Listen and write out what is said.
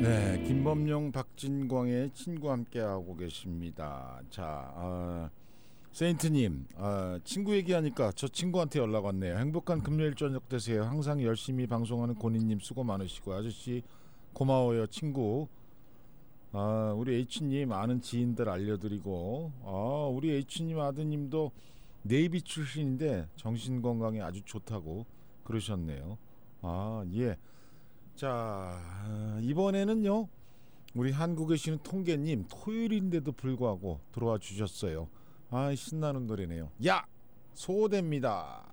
네, 김범용, 박진광의 친구와 함께하고 계십니다. 자, 세인트님, 친구 얘기하니까 저 친구한테 연락 왔네요. 행복한 금요일 저녁 되세요. 항상 열심히 방송하는 고니님 수고 많으시고 아저씨 고마워요 친구. 우리 H님 아는 지인들 알려드리고 우리 H님 아드님도 네이비 출신인데 정신건강에 아주 좋다고 그러셨네요. 예. 자, 이번에는요 우리 한국에 계시는 통계님 토요일인데도 불구하고 들어와 주셨어요. 신나는 노래네요. 야! 소호대입니다.